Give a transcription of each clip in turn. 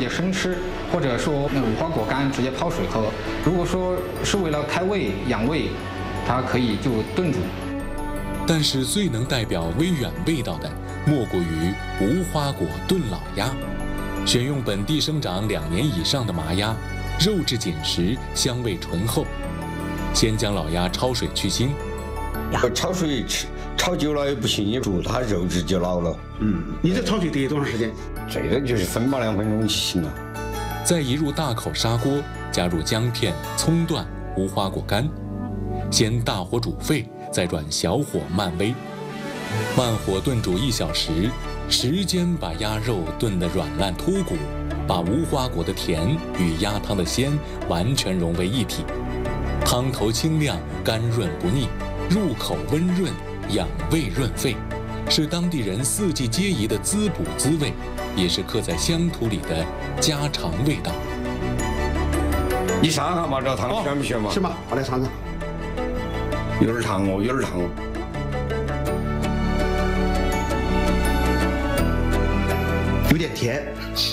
接生吃，或者说无花果干直接泡水喝。如果说是为了开胃养胃，它可以就炖煮。 但是最能代表微远味道的，莫过于无花果炖老鸭。选用本地生长2年以上的麻鸭，肉质紧实，香味醇厚。先将老鸭焯水去腥。 焯水焯久了也不行，煮它肉质就老了。 你这焯水得多长时间？ 这个就是1到2分钟就行了。 再移入大口砂锅，加入姜片、葱段、无花果干，先大火煮沸，再转小火慢煨，慢火炖煮1小时，时间把鸭肉炖得软烂脱骨，把无花果的甜与鸭汤的鲜完全融为一体。汤头清亮，甘润不腻，入口温润，养胃润肺，是当地人4季皆宜的滋补滋味，也是刻在乡土里的家常味道。 你尝尝嘛，这汤选不选嘛？ 是吗？我来尝尝。 有点烫哦，有点烫哦。 有点甜，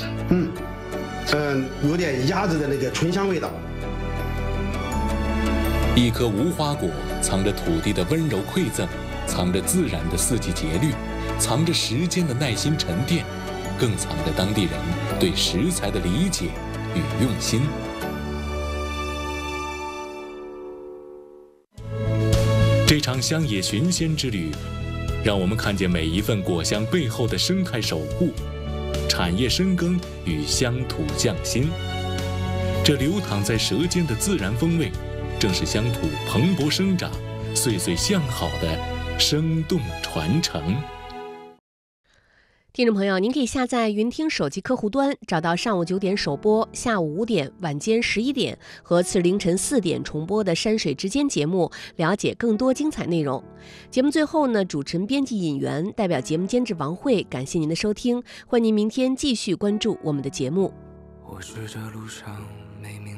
有点鸭子的那个醇香味道。 一颗无花果藏着土地的温柔馈赠，藏着自然的4季节律，藏着时间的耐心沉淀，更藏着当地人对食材的理解与用心。这场乡野寻仙之旅，让我们看见每一份果香背后的生态守护、产业深耕与乡土匠心。这流淌在舌尖的自然风味，正是乡土蓬勃生长、岁岁向好的生动传承。 听众朋友，您可以下载云听手机客户端，找到上午9点首播、下午5点、晚间11点和次日凌晨4点重播的山水之间节目，了解更多精彩内容。节目最后呢，主持人、编辑尹媛代表节目监制王慧，感谢您的收听，欢迎您明天继续关注我们的节目。 我是这路上没名